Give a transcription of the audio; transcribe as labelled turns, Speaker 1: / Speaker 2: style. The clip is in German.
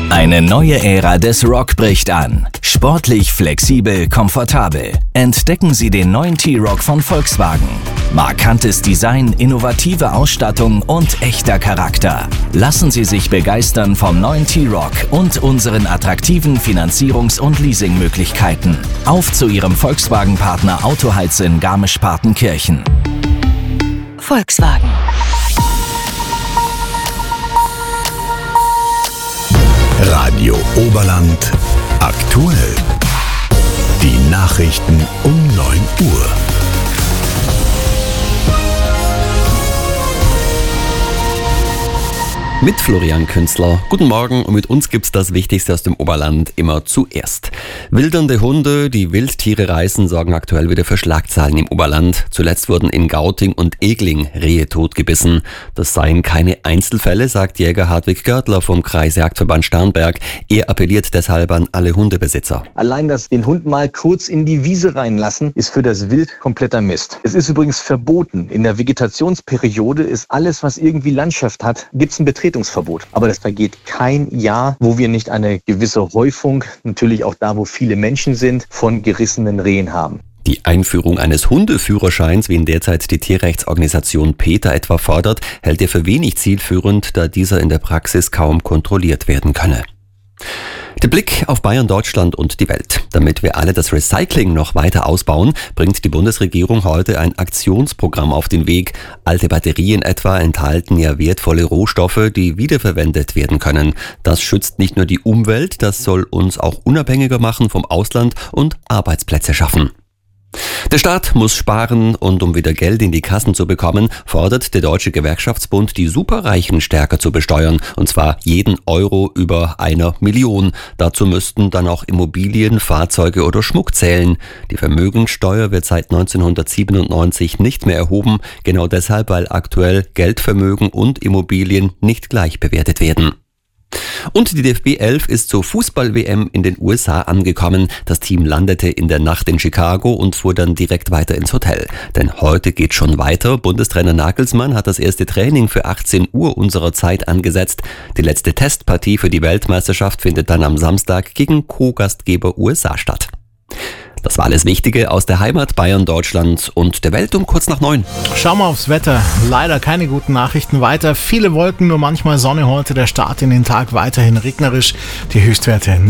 Speaker 1: Eine neue Ära des Rock bricht an. Sportlich, flexibel, komfortabel. Entdecken Sie den neuen T-Roc von Volkswagen. Markantes Design, innovative Ausstattung und echter Charakter. Lassen Sie sich begeistern vom neuen T-Roc und unseren attraktiven Finanzierungs- und Leasingmöglichkeiten. Auf zu Ihrem Volkswagen-Partner Autoheiz in Garmisch-Partenkirchen.
Speaker 2: Volkswagen.
Speaker 3: Radio Oberland aktuell. Die Nachrichten um 9 Uhr.
Speaker 4: Mit Florian Künstler. Guten Morgen, und mit uns gibt's das Wichtigste aus dem Oberland immer zuerst. Wildernde Hunde, die Wildtiere reißen, sorgen aktuell wieder für Schlagzeilen im Oberland. Zuletzt wurden in Gauting und Egling Rehe totgebissen. Das seien keine Einzelfälle, sagt Jäger Hartwig Görtler vom Kreisjagdverband Starnberg. Er appelliert deshalb an alle Hundebesitzer.
Speaker 5: Allein das den Hund mal kurz in die Wiese reinlassen, ist für das Wild kompletter Mist. Es ist übrigens verboten. In der Vegetationsperiode ist alles, was irgendwie Landschaft hat, gibt's ein Betretungsverbot. Aber das vergeht kein Jahr, wo wir nicht eine gewisse Häufung, natürlich auch da, wo viele Menschen sind, von gerissenen Rehen haben.
Speaker 4: Die Einführung eines Hundeführerscheins, wie ihn derzeit die Tierrechtsorganisation PETA etwa fordert, hält er für wenig zielführend, da dieser in der Praxis kaum kontrolliert werden könne. Der Blick auf Bayern, Deutschland und die Welt. Damit wir alle das Recycling noch weiter ausbauen, bringt die Bundesregierung heute ein Aktionsprogramm auf den Weg. Alte Batterien etwa enthalten ja wertvolle Rohstoffe, die wiederverwendet werden können. Das schützt nicht nur die Umwelt, das soll uns auch unabhängiger machen vom Ausland und Arbeitsplätze schaffen. Der Staat muss sparen, und um wieder Geld in die Kassen zu bekommen, fordert der Deutsche Gewerkschaftsbund, die Superreichen stärker zu besteuern, und zwar jeden Euro über 1 Million. Dazu müssten dann auch Immobilien, Fahrzeuge oder Schmuck zählen. Die Vermögenssteuer wird seit 1997 nicht mehr erhoben, genau deshalb, weil aktuell Geldvermögen und Immobilien nicht gleich bewertet werden. Und die DFB 11 ist zur Fußball-WM in den USA angekommen. Das Team landete in der Nacht in Chicago und fuhr dann direkt weiter ins Hotel. Denn heute geht schon weiter. Bundestrainer Nagelsmann hat das erste Training für 18 Uhr unserer Zeit angesetzt. Die letzte Testpartie für die Weltmeisterschaft findet dann am Samstag gegen Co-Gastgeber USA statt. Das war alles Wichtige aus der Heimat, Bayern, Deutschland und der Welt um kurz nach 9.
Speaker 6: Schauen wir aufs Wetter. Leider keine guten Nachrichten weiter. Viele Wolken, nur manchmal Sonne heute. Der Start in den Tag weiterhin regnerisch. Die Höchstwerte